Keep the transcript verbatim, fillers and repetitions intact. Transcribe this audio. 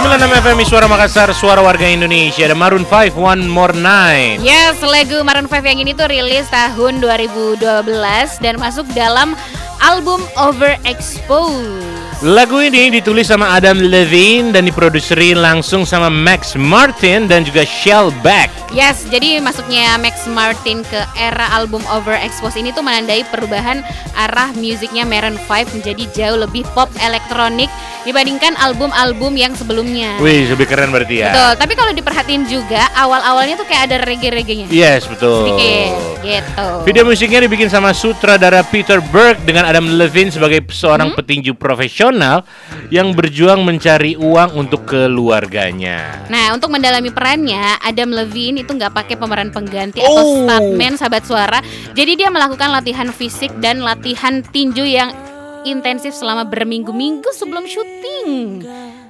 sembilan puluh enam F M Suara Makassar, suara warga Indonesia. Ada Maroon five, One More Night. Yes, lagu Maroon five yang ini tuh rilis tahun dua ribu dua belas dan masuk dalam album Overexposed. Lagu ini ditulis sama Adam Levine dan diproduserin langsung sama Max Martin dan juga Shellback. Yes, jadi masuknya Max Martin ke era album Overexposed ini tuh menandai perubahan arah musiknya Maroon five menjadi jauh lebih pop elektronik dibandingkan album-album yang sebelumnya. Wih, lebih keren berarti ya. Betul, tapi kalau diperhatiin juga awal-awalnya tuh kayak ada reggae-reggaenya. Yes, betul. Sedikit, gitu. Video musiknya dibikin sama sutradara Peter Berg dengan Adam Levine sebagai seorang hmm? petinju profesional yang berjuang mencari uang untuk keluarganya. Nah, untuk mendalami perannya, Adam Levine itu nggak pakai pemeran pengganti oh. atau stuntman sahabat suara. Jadi dia melakukan latihan fisik dan latihan tinju yang intensif selama berminggu-minggu sebelum syuting.